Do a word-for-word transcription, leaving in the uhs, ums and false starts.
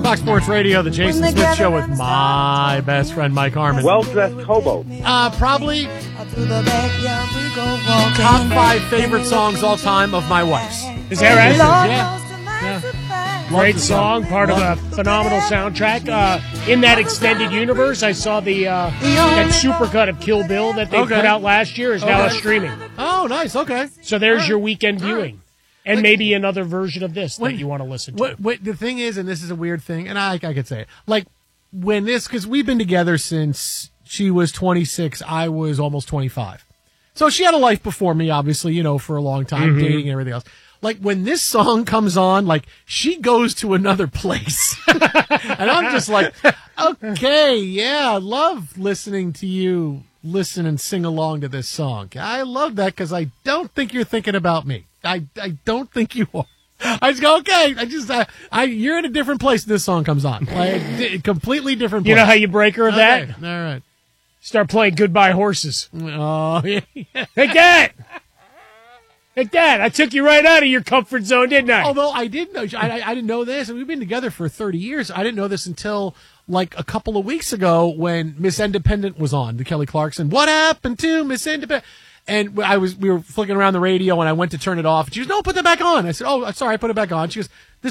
Fox Sports Radio, the Jason Smith Show with my best friend, Mike Harmon. Well-dressed hobo. Uh, probably top five favorite songs all time of my wife's. Is that right? Yeah. yeah. Great song, part of a phenomenal soundtrack. Uh, in that extended universe, I saw the uh, that supercut of Kill Bill that they Okay. put out last year is now Okay. streaming. Oh, nice. Okay. So there's All your right. weekend All right. viewing. And Like- maybe another version of this When- that you want to listen to. What, what the thing is, and this is a weird thing, and I, I could say it, like when this, because we've been together since she was twenty-six, I was almost twenty-five. So she had a life before me, obviously, you know, for a long time, Mm-hmm. dating and everything else. Like when this song comes on, like she goes to another place. And I'm just like, okay, yeah, I love listening to you listen and sing along to this song. I love that because I don't think you're thinking about me. I, I don't think you are. I just go, okay, I just, I, I, you're in a different place when this song comes on. Like, di- completely different place. You know how you break her of that? Okay, all right. Start playing Goodbye Horses. Oh, yeah. Hey, Dad! Hey, Dad, I took you right out of your comfort zone, didn't I? Although I didn't know, I, I I didn't know this, and we've been together for thirty years. I didn't know this until like a couple of weeks ago when Miss Independent was on, the Kelly Clarkson. What happened to Miss Independent? And I was, we were flicking around the radio, and I went to turn it off. And she goes, "No, put that back on." I said, "Oh, sorry, I put it back on." She goes, "This